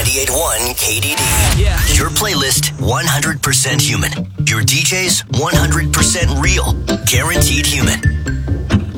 98.1 KDD. Yeah. Your playlist, 100% human. Your DJs, 100% real. Guaranteed human.